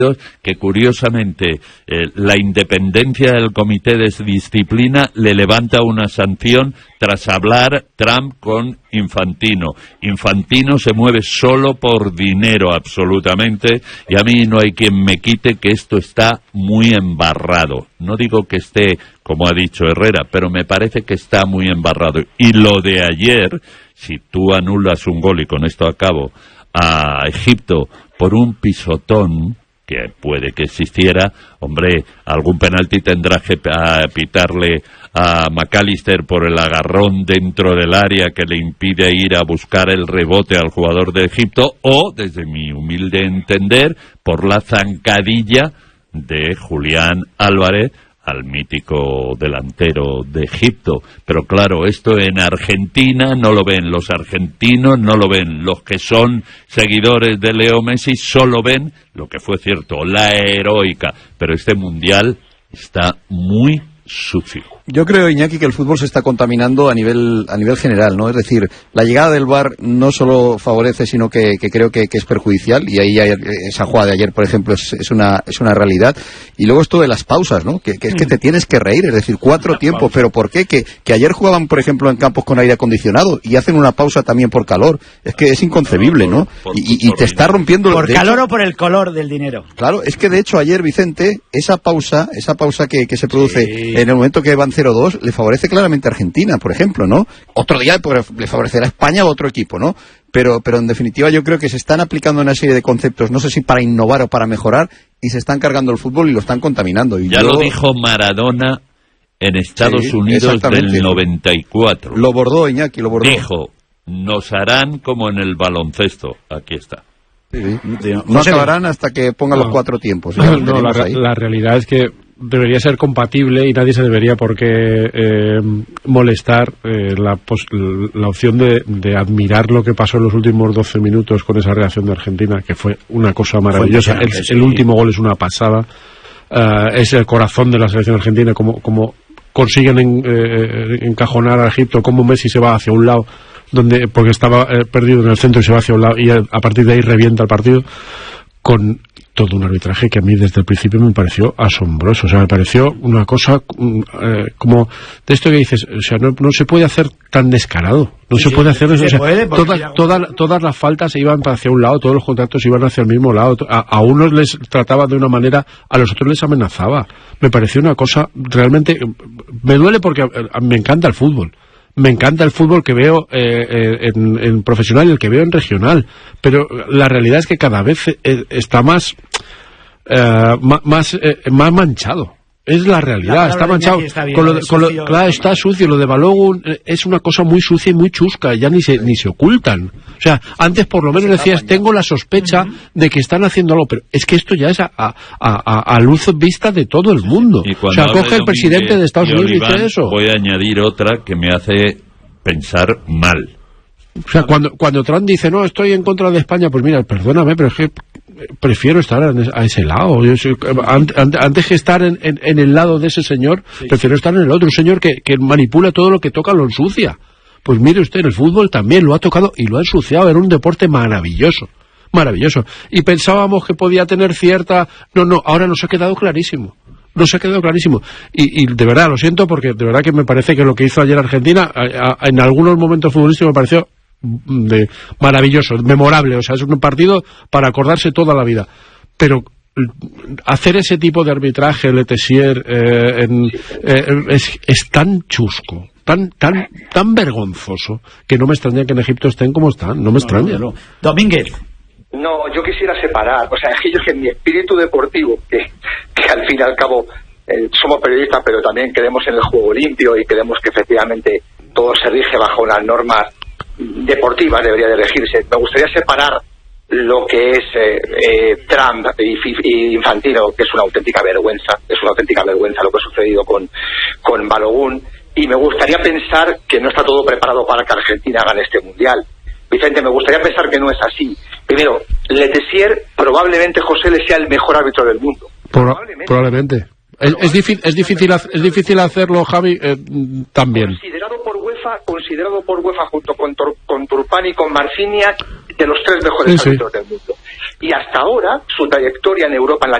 que curiosamente la independencia del comité de disciplina le levanta una sanción tras hablar Trump con Infantino. Infantino se mueve solo por dinero absolutamente, y a mí no hay quien me quite que esto está muy embarrado. No digo que esté, como ha dicho Herrera, pero me parece que está muy embarrado. Y lo de ayer, si tú anulas un gol, y con esto acabo, a Egipto por un pisotón, que puede que existiera, hombre, algún penalti tendrá que pitarle a McAllister por el agarrón dentro del área que le impide ir a buscar el rebote al jugador de Egipto, o, desde mi humilde entender, por la zancadilla de Julián Álvarez al mítico delantero de Egipto. Pero claro, esto en Argentina no lo ven los argentinos, no lo ven los que son seguidores de Leo Messi, solo ven lo que fue cierto, la heroica. Pero este mundial está muy sucio. Yo creo, Iñaki, que el fútbol se está contaminando a nivel general, ¿no? Es decir, la llegada del VAR no solo favorece, sino que creo que es perjudicial, y ahí esa jugada de ayer, por ejemplo, es una realidad. Y luego esto de las pausas, ¿no? Que es que te tienes que reír, es decir, 4 tiempos, pero ¿por qué? Que ayer jugaban, por ejemplo, en campos con aire acondicionado y hacen una pausa también por calor. Es que es inconcebible, ¿no? Y te está rompiendo... ¿Por calor o por el color del dinero? Claro, es que de hecho ayer, Vicente, esa pausa que se produce en el momento que van 0-2, le favorece claramente a Argentina, por ejemplo, ¿no? Otro día le favorecerá a España o otro equipo, ¿no? Pero en definitiva yo creo que se están aplicando una serie de conceptos, no sé si para innovar o para mejorar, y se están cargando el fútbol y lo están contaminando. Y lo dijo Maradona en Estados Unidos del 94. Lo bordó, Iñaki, lo bordó. Dijo, nos harán como en el baloncesto. Aquí está. Sí. No acabarán hasta que pongan los 4 tiempos. La realidad es que debería ser compatible y nadie se debería por qué molestar la opción de admirar lo que pasó en los últimos 12 minutos con esa reacción de Argentina, que fue una cosa maravillosa. El último gol es una pasada. Es el corazón de la selección argentina, como consiguen encajonar a Egipto, como Messi se va hacia un lado porque estaba perdido en el centro y se va hacia un lado, y a partir de ahí revienta el partido, con todo un arbitraje que a mí desde el principio me pareció asombroso. O sea, me pareció una cosa como de esto que dices, o sea, no se puede hacer tan descarado, no se puede hacer eso. Todas las faltas iban hacia un lado, todos los contactos iban hacia el mismo lado, a unos les trataba de una manera, a los otros les amenazaba. Me pareció una cosa realmente, me duele porque me encanta el fútbol. Me encanta el fútbol que veo en profesional y el que veo en regional, pero la realidad es que cada vez está más manchado. Es la realidad, está manchado. Claro, está sucio. Lo de Balogun es una cosa muy sucia y muy chusca, ya ni se ocultan. O sea, antes por lo menos decías, tengo la sospecha de que están haciendo algo, pero es que esto ya es a luz vista de todo el mundo. O sea, coge el presidente de Estados Unidos y dice eso. Voy a añadir otra que me hace pensar mal. O sea, cuando Trump dice, no, estoy en contra de España, pues mira, perdóname, pero es que prefiero estar a ese lado. Antes que estar en el lado de ese señor, prefiero estar en el otro. Un señor que manipula todo lo que toca, lo ensucia. Pues mire usted, el fútbol también lo ha tocado y lo ha ensuciado. Era un deporte maravilloso. Y pensábamos que podía tener cierta... No, ahora nos ha quedado clarísimo. Y de verdad, lo siento, porque de verdad que me parece que lo que hizo ayer Argentina, en algunos momentos futbolísticos me pareció maravilloso, memorable. O sea, es un partido para acordarse toda la vida. Pero hacer ese tipo de arbitraje, Le Tessier, es tan chusco, tan vergonzoso, que no me extraña que en Egipto estén como están. No me extraña. No. Domínguez. No, yo quisiera separar, o sea, yo que mi espíritu deportivo, que al fin y al cabo somos periodistas, pero también creemos en el juego limpio y creemos que efectivamente todo se rige bajo unas normas deportivas, debería de elegirse. Me gustaría separar lo que es Trump y Infantino, que es una auténtica vergüenza lo que ha sucedido con Balogun, y me gustaría pensar que no está todo preparado para que Argentina gane este mundial. Vicente, me gustaría pensar que no es así. Primero, Le Tessier probablemente, José, le sea el mejor árbitro del mundo. Probablemente. Es difícil hacerlo, Javi, también. Considerado por UEFA junto con Turpani y con Marciniak, de los 3 mejores árbitros del mundo. Y hasta ahora su trayectoria en Europa en la